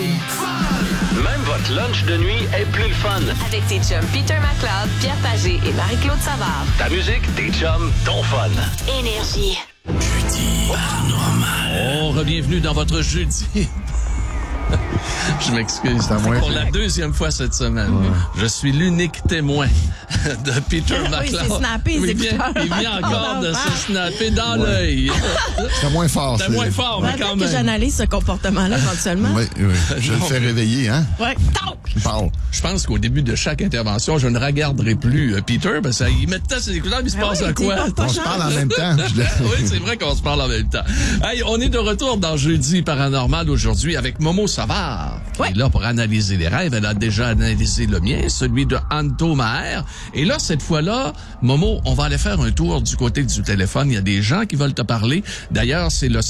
Même votre lunch de nuit est plus le fun. Avec tes chums Peter McLeod, Pierre Pagé et Marie-Claude Savard. Ta musique, tes chums, ton fun. Énergie. Jeudi paranormal. Bienvenue dans votre jeudi. Je m'excuse. Pour la deuxième fois cette semaine, je suis l'unique témoin de Peter McLeod. Il s'est snappé, il vient encore de se snapper dans l'œil. C'était moins fort. C'était moins fort, mais quand même. Que j'analyse ce comportement-là éventuellement. Oui. Je le fais réveiller, hein? Ouais. Parle. Je pense qu'au début de chaque intervention, je ne regarderai plus Peter, parce qu'il mettait ses écouteurs, il se passe à quoi? On se parle en même temps. Oui, c'est vrai qu'on se parle en même temps. Hey, on est de retour dans Jeudi Paranormal aujourd'hui avec Momo Savard, qui est là pour analyser les rêves. Elle a déjà analysé le mien, celui de Anto Maher. Et là, cette fois-là, Momo, on va aller faire un tour du côté du téléphone. Il y a des gens qui veulent te parler. D'ailleurs, c'est le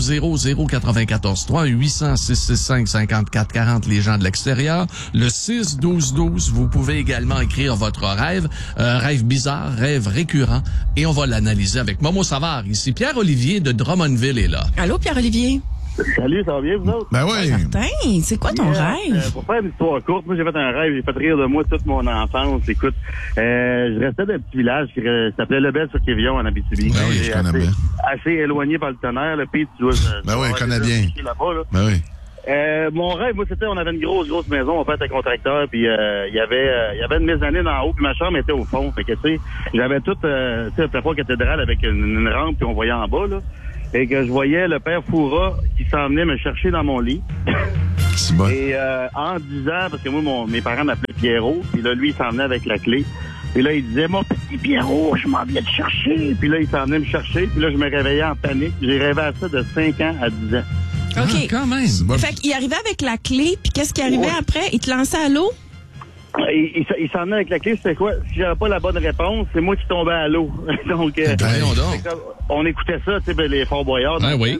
790-094-3, 800-665-5440, les gens de l'extérieur. Le 6-12-12, vous pouvez également écrire votre rêve. Rêve bizarre, rêve récurrent. Et on va l'analyser avec Momo Savard. Ici, Pierre-Olivier de Drummondville est là. Allô, Pierre-Olivier? Salut, ça va bien, vous autres? Ben oui. Certain. C'est quoi ton rêve? Pour faire une histoire courte, moi, j'ai fait un rêve, j'ai fait rire de moi toute mon enfance. Écoute, je restais dans un petit village qui s'appelait Lebel-sur-Quévillon, en Abitibi. Ben oui, je connais bien. Assez éloigné par le tonnerre, le pays, tu dois... Ben oui, je connais bien. Là-bas, là. Ben oui. Mon rêve, moi, c'était, on avait une grosse maison, mon père était contracteur, puis il y avait une mezzanine en haut, puis ma chambre était au fond. Fait que, tu sais, j'avais toute, tu sais, le plafond cathédrale avec une rampe, puis on voyait en bas, là. Et que je voyais le père Foura qui s'en venait me chercher dans mon lit. C'est bon. Et en disant, parce que moi, mes parents m'appelaient Pierrot, puis là, lui, il s'en venait avec la clé. Puis là, il disait, mon petit Pierrot, je m'en viens te chercher. Puis là, il s'en venait me chercher, puis là, je me réveillais en panique. J'ai rêvé à ça de 5 ans à 10 ans. OK. Ah, quand même. Fait qu'il arrivait avec la clé, puis qu'est-ce qui arrivait après? Il te lançait à l'eau? Il s'en venait avec la clé, c'était quoi? Si j'avais pas la bonne réponse, c'est moi qui tombais à l'eau. Donc, Voyons donc. on écoutait ça, tu sais, les Fort Boyards. Ben oui.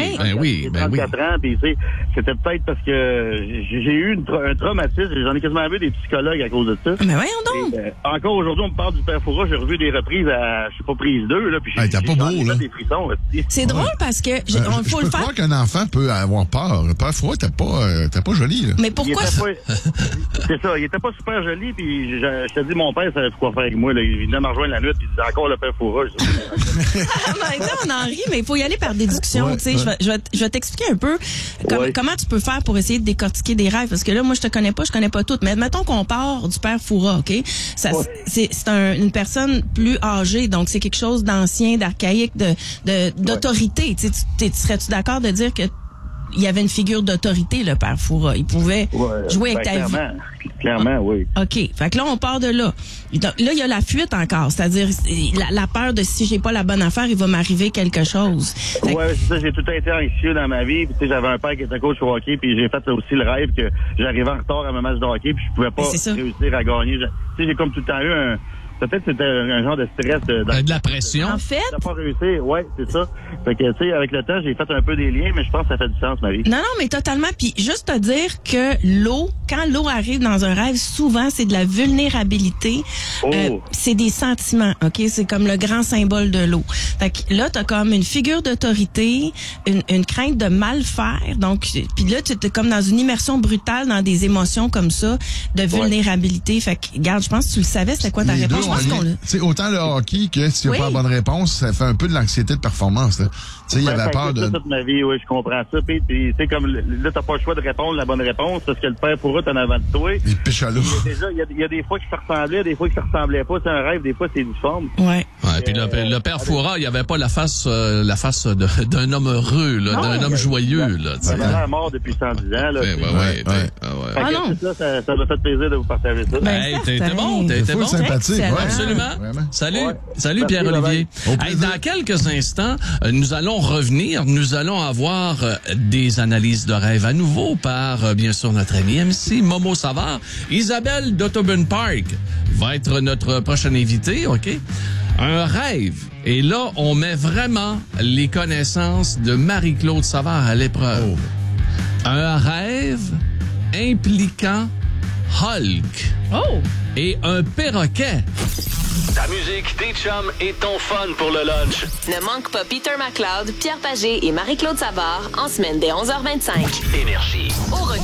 34 ans, puis tu sais, c'était peut-être parce que j'ai eu un traumatisme. J'en ai quasiment vu des psychologues à cause de ça. Mais voyons donc. Et, encore aujourd'hui, on me parle du père Foura. J'ai revu des reprises à, je sais pas, prise 2, là, puis t'as pas beau, là. des frissons, là. C'est drôle parce que on faut je le peux faire. croire qu'un enfant peut avoir peur. Le père Foura, t'es pas joli, là. Mais pourquoi ça? C'est ça, il était pas super joli, puis je te dis, mon père savait quoi faire avec moi, là. Il venait me rejoindre la nuit, puis il disait encore le père Foura. On en rit, mais il faut y aller par déduction. Tu sais, je vais t'expliquer un peu comment tu peux faire pour essayer de décortiquer des rêves. Parce que là, moi, je connais pas tout. Mais admettons qu'on part du père Foura, OK? C'est une personne plus âgée, donc c'est quelque chose d'ancien, d'archaïque, d'autorité. Tu sais, serais-tu d'accord de dire que il y avait une figure d'autorité, le père Foura? Il pouvait jouer avec ta vie. Clairement, oui. OK. Fait que là, on part de là. Là, il y a la fuite encore. C'est-à-dire, la peur de si j'ai pas la bonne affaire, il va m'arriver quelque chose. Ouais, c'est ça. J'ai tout été anxieux dans ma vie. Puis, tu sais, j'avais un père qui était coach au hockey. Puis, j'ai fait aussi le rêve que j'arrivais en retard à ma match de hockey. Puis, je pouvais pas réussir à gagner. Tu sais, j'ai comme tout le temps eu peut-être c'était un genre de stress. De la pression. En fait. T'as pas réussi. Ouais, c'est ça. Fait que, tu sais, avec le temps, j'ai fait un peu des liens, mais je pense que ça fait du sens, Marie. Non, mais totalement. Puis, juste te dire que quand l'eau arrive dans un rêve, souvent, c'est de la vulnérabilité. C'est des sentiments, OK? C'est comme le grand symbole de l'eau. Fait que là, t'as comme une figure d'autorité, une crainte de mal faire. Donc, puis là, tu es comme dans une immersion brutale dans des émotions comme ça, de vulnérabilité. Fait que, regarde, je pense que tu le savais, c'était quoi ta réponse? C'est autant le hockey que s'il n'y a pas la bonne réponse, ça fait un peu de l'anxiété de performance. Tu sais, il y avait peur de... toute ma vie, oui, je comprends ça. Puis tu sais, comme là, t'as pas le choix de répondre la bonne réponse parce que le père Foura t'en avant de toi. Il piche à l'eau. Il y a des fois qui se ressemblaient, des fois qui se ressemblaient pas. C'est un rêve, des fois c'est difforme. Ouais. Puis le père Foura, il avait pas la face d'un homme heureux, là, d'un homme joyeux, là. Il est mort depuis 110 ans, là. Ça m'a fait plaisir de vous partager ça. Hey, t'étais bon. Sympathique. Absolument. Salut Pierre-Olivier. Hey, dans quelques instants, nous allons revenir. Nous allons avoir des analyses de rêves à nouveau par, bien sûr, notre ami MC, Momo Savard. Isabelle d'Autobahn Park va être notre prochaine invitée, OK? Un rêve. Et là, on met vraiment les connaissances de Marie-Claude Savard à l'épreuve. Un rêve impliquant Hulk. Et un perroquet. Ta musique, tes chums et ton fun pour le lunch. Ne manque pas Peter McLeod, Pierre Pagé et Marie-Claude Savard en semaine dès 11h25. Énergie. Au retour.